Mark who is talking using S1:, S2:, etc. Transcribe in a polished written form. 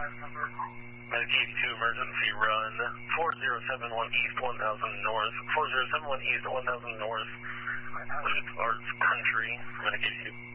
S1: Medicaid 2 emergency run 4071 East 1000 North, 4071 East 1000 North, Arts Country, Medicaid 2.